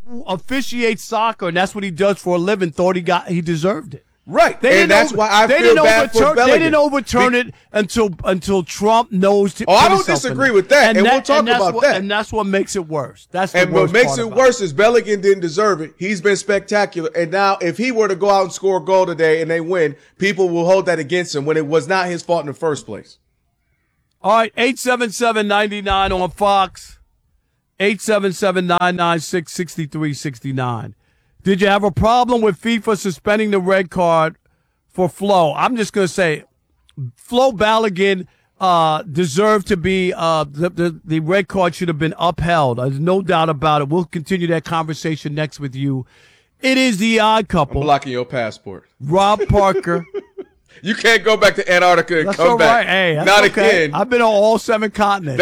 who officiates soccer, and that's what he does for a living, thought he deserved it. Right, and that's why I feel bad for Bellinger. They didn't overturn it until Trump knows. I don't disagree with that, and we'll talk about that. And that's what makes it worse. What makes it worse is Bellinger didn't deserve it. He's been spectacular, and now if he were to go out and score a goal today and they win, people will hold that against him when it was not his fault in the first place. All right, 877-99 on Fox, 877-996-6369. Did you have a problem with FIFA suspending the red card for Flo? I'm just going to say Flo Balogun deserved to be the red card should have been upheld. There's no doubt about it. We'll continue that conversation next with you. It is the Odd Couple. I'm blocking your passport. Rob Parker. You can't go back to Antarctica and come back. Hey, not okay. again. I've been on all 7 continents.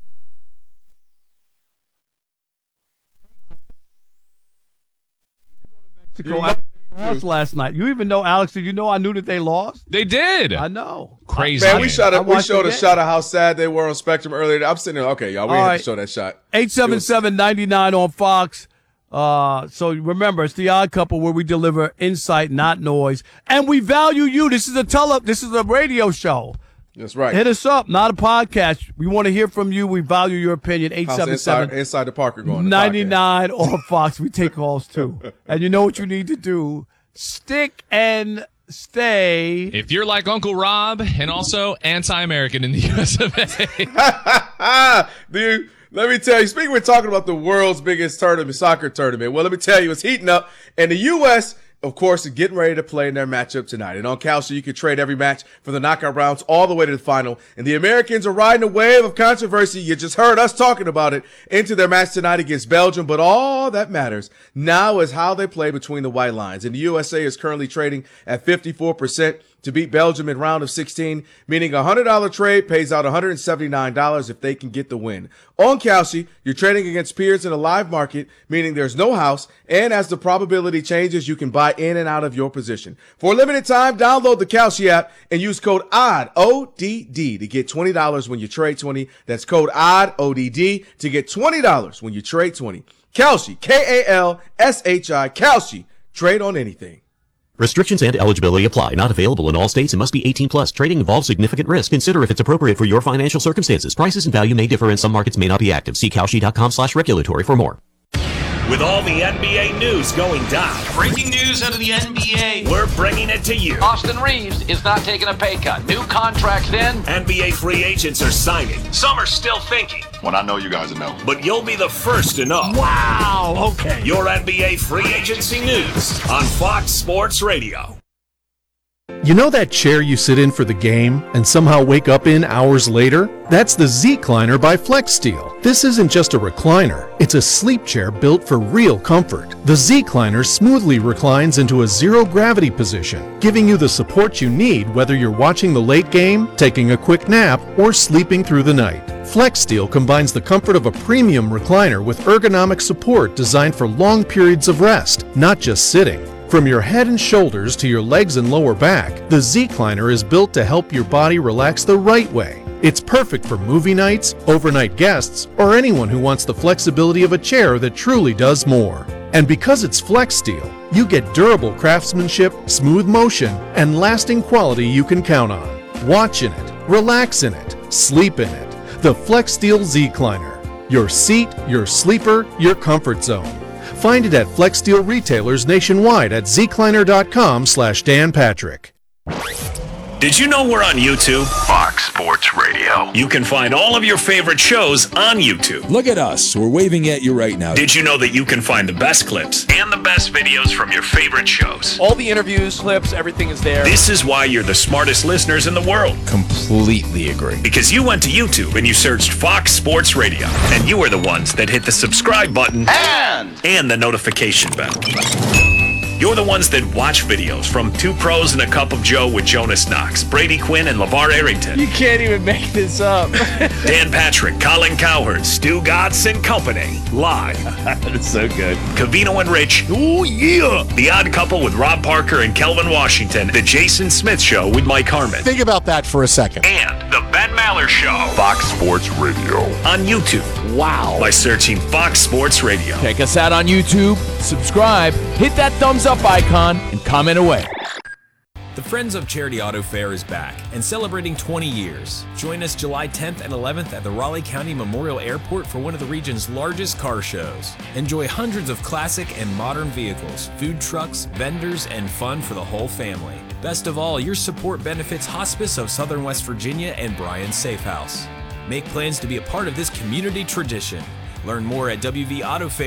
Lost last night. You even know, Alex, did you know I knew that they lost? They did. I know. Crazy. Man, we showed a shot of how sad they were on Spectrum earlier. I'm sitting there, okay, y'all, we have to show that shot. 877-99 on Fox. So remember, it's the Odd Couple where we deliver insight, not noise. And we value you. This is a radio show. That's right. Hit us up, not a podcast. We want to hear from you. We value your opinion. 877 Inside the Parker going 99 on Fox. We take calls too. And you know what you need to do. Stick and stay. If you're like Uncle Rob and also anti-American in the US of A. Dude, let me tell you, we're talking about the world's biggest soccer tournament. Well, let me tell you, it's heating up. And the U.S., of course, is getting ready to play in their matchup tonight. And on Kalshi, you can trade every match from the knockout rounds all the way to the final. And the Americans are riding a wave of controversy. You just heard us talking about it into their match tonight against Belgium. But all that matters now is how they play between the white lines. And the USA is currently trading at 54% to beat Belgium in round of 16, meaning a $100 trade pays out $179 if they can get the win. On Kalshi, you're trading against peers in a live market, meaning there's no house, and as the probability changes, you can buy in and out of your position. For a limited time, download the Kalshi app and use code ODD, O-D-D, to get $20 when you trade 20. That's code ODD, O-D-D, to get $20 when you trade 20. Kalshi, K-A-L-S-H-I, Kalshi. Trade on anything. Restrictions and eligibility apply. Not available in all states and must be 18 plus. Trading involves significant risk. Consider if it's appropriate for your financial circumstances. Prices and value may differ and some markets may not be active. See Kalshi.com/regulatory for more. With all the NBA news going down. Breaking news out of the NBA. We're bringing it to you. Austin Reeves is not taking a pay cut. New contracts in. NBA free agents are signing. Some are still thinking. When I know, you guys will know. But you'll be the first to know. Wow, okay. Your NBA free agency news on Fox Sports Radio. You know that chair you sit in for the game and somehow wake up in hours later? That's the Z-Cliner by FlexSteel. This isn't just a recliner, it's a sleep chair built for real comfort. The Z-Cliner smoothly reclines into a zero-gravity position, giving you the support you need whether you're watching the late game, taking a quick nap, or sleeping through the night. FlexSteel combines the comfort of a premium recliner with ergonomic support designed for long periods of rest, not just sitting. From your head and shoulders to your legs and lower back, the Z-Cliner is built to help your body relax the right way. It's perfect for movie nights, overnight guests, or anyone who wants the flexibility of a chair that truly does more. And because it's FlexSteel, you get durable craftsmanship, smooth motion, and lasting quality you can count on. Watch in it, relax in it, sleep in it. The FlexSteel Z-Cliner. Your seat, your sleeper, your comfort zone. Find it at FlexSteel retailers nationwide at zcliner.com/Dan Patrick. Did you know we're on YouTube? Fox Sports Radio. You can find all of your favorite shows on YouTube. Look at us. We're waving at you right now. Did you know that you can find the best clips and the best videos from your favorite shows? All the interviews, clips, everything is there. This is why you're the smartest listeners in the world. Completely agree. Because you went to YouTube and you searched Fox Sports Radio. And you were the ones that hit the subscribe button and the notification bell. You're the ones that watch videos from Two Pros and a Cup of Joe with Jonas Knox, Brady Quinn, and LeVar Arrington. You can't even make this up. Dan Patrick, Colin Cowherd, Stu Gatz and Company. Live. That's so good. Covino and Rich. Oh, yeah. The Odd Couple with Rob Parker and Kelvin Washington. The Jason Smith Show with Mike Harmon. Think about that for a second. And the Ben Maller Show. Fox Sports Radio. On YouTube. Wow. By searching Fox Sports Radio. Check us out on YouTube, subscribe, hit that thumbs up icon, and comment away. The Friends of Charity Auto Fair is back and celebrating 20 years. Join us July 10th and 11th at the Raleigh County Memorial Airport for one of the region's largest car shows. Enjoy hundreds of classic and modern vehicles, food trucks, vendors, and fun for the whole family. Best of all, your support benefits Hospice of Southern West Virginia and Brian Safe House. Make plans to be a part of this community tradition. Learn more at WVAutofair.